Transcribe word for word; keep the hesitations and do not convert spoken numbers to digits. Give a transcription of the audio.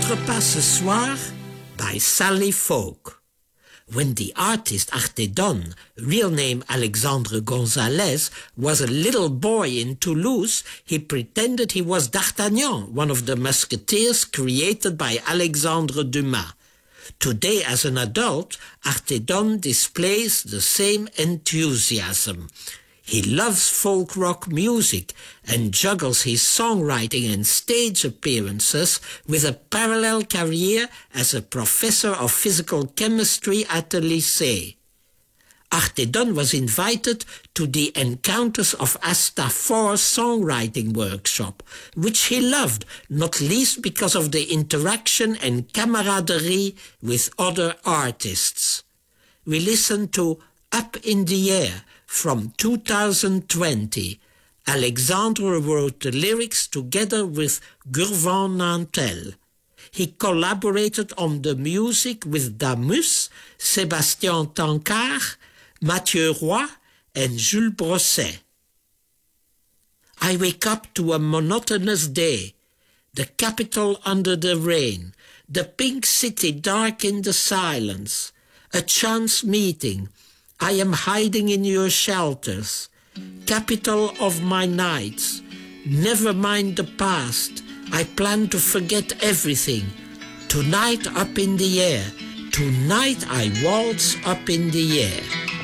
repas ce soir by Sally Folk. When the artist Artedon, real name Alexandre Gonzalez, was a little boy in Toulouse, he pretended he was D'Artagnan, one of the musketeers created by Alexandre Dumas. Today, as an adult, Artedon displays the same enthusiasm. He loves folk rock music and juggles his songwriting and stage appearances with a parallel career as a professor of physical chemistry at the lycée. Artedon was invited to the Encounters of Astafor songwriting workshop, which he loved, not least because of the interaction and camaraderie with other artists. We listen to Up in the Air from two thousand twenty. Alexandre wrote the lyrics together with Gurvan Nantel. He collaborated on the music with Damus, Sébastien Tancard, Mathieu Roy, and Jules Brosset. I wake up to a monotonous day, the capital under the rain, the pink city dark in the silence, a chance meeting. I am hiding in your shelters, capital of my nights. Never mind the past, I plan to forget everything. Tonight up in the air, tonight I waltz up in the air.